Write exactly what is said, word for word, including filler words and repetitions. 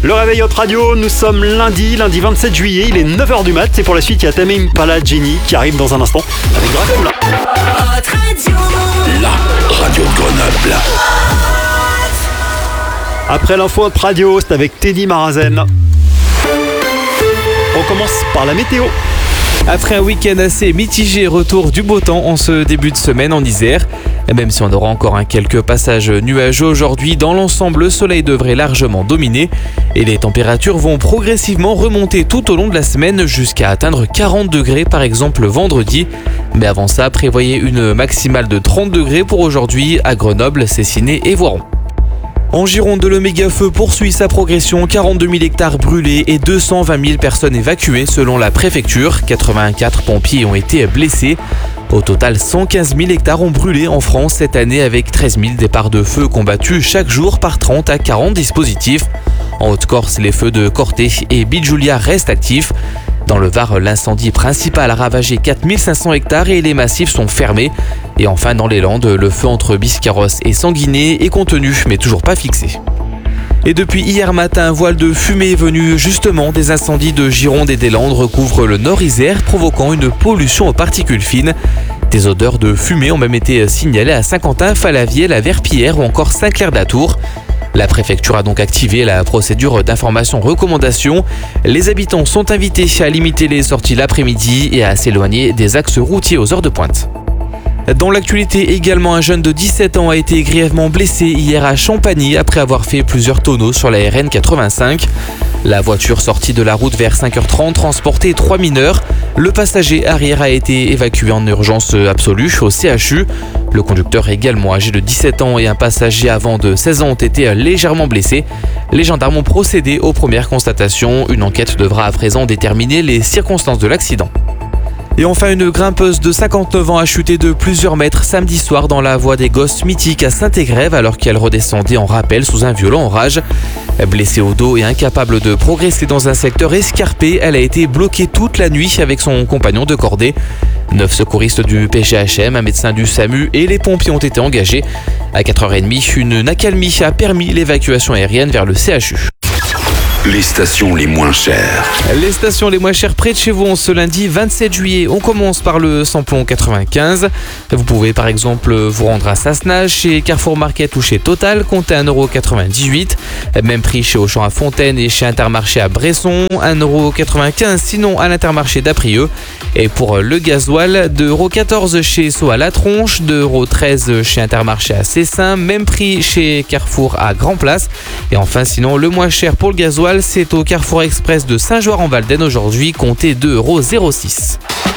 Le réveil Hot Radio, nous sommes lundi, lundi vingt-sept juillet, il est neuf heures du mat. Et pour la suite, il y a Tame Impala Jenny qui arrive dans un instant avec Dracula. Hot Radio. La radio de Grenoble. Après l'info Hot Radio, c'est avec Teddy Marazen. On commence par la météo. Après un week-end assez mitigé, retour du beau temps en ce début de semaine en Isère. Et même si on aura encore un quelques passages nuageux aujourd'hui, dans l'ensemble, le soleil devrait largement dominer et les températures vont progressivement remonter tout au long de la semaine jusqu'à atteindre quarante degrés par exemple vendredi. Mais avant ça, prévoyez une maximale de trente degrés pour aujourd'hui à Grenoble, Cessiné et Voiron. En Gironde, le méga-feu poursuit sa progression, quarante-deux mille hectares brûlés et deux cent vingt mille personnes évacuées selon la préfecture. quatre-vingt-quatre pompiers ont été blessés. Au total, cent quinze mille hectares ont brûlé en France cette année avec treize mille départs de feu combattus chaque jour par trente à quarante dispositifs. En Haute-Corse, les feux de Corté et Bijulia restent actifs. Dans le Var, l'incendie principal a ravagé quatre mille cinq cents hectares et les massifs sont fermés. Et enfin, dans les Landes, le feu entre Biscarrosse et Sanguinet est contenu, mais toujours pas fixé. Et depuis hier matin, un voile de fumée venu justement des incendies de Gironde et des Landes recouvre le Nord Isère, provoquant une pollution aux particules fines. Des odeurs de fumée ont même été signalées à Saint-Quentin, Falavier, la Verpillière ou encore Saint-Clair-d'Atour. La préfecture a donc activé la procédure d'information-recommandation. Les habitants sont invités à limiter les sorties l'après-midi et à s'éloigner des axes routiers aux heures de pointe. Dans l'actualité également, un jeune de dix-sept ans a été grièvement blessé hier à Champagny après avoir fait plusieurs tonneaux sur la R N quatre-vingt-cinq. La voiture sortie de la route vers cinq heures trente transportait trois mineurs. Le passager arrière a été évacué en urgence absolue au C H U. Le conducteur également âgé de dix-sept ans et un passager avant de seize ans ont été légèrement blessés. Les gendarmes ont procédé aux premières constatations. Une enquête devra à présent déterminer les circonstances de l'accident. Et enfin, une grimpeuse de cinquante-neuf ans a chuté de plusieurs mètres samedi soir dans la voie des Gosses mythique à Saint-Égrève alors qu'elle redescendait en rappel sous un violent orage. Blessée au dos et incapable de progresser dans un secteur escarpé, elle a été bloquée toute la nuit avec son compagnon de cordée. Neuf secouristes du P G H M, un médecin du SAMU et les pompiers ont été engagés. À quatre heures trente, une accalmie a permis l'évacuation aérienne vers le C H U. Les stations les moins chères. Les stations les moins chères près de chez vous en ce lundi vingt-sept juillet. On commence par le samplon quatre-vingt-quinze. Vous pouvez par exemple vous rendre à Sassenage, chez Carrefour Market ou chez Total, comptez un euro quatre-vingt-dix-huit. Même prix chez Auchan à Fontaine et chez Intermarché à Bresson, un euro quatre-vingt-quinze sinon à l'Intermarché d'Aprieux. Et pour le gasoil, deux euros quatorze chez Sceaux à La Tronche, deux euros treize chez Intermarché à Cessin, même prix chez Carrefour à Grand Place. Et enfin sinon le moins cher pour le gasoil, c'est au Carrefour Express de Saint-Joire-en-Valdaine aujourd'hui, comptez deux euros zéro six.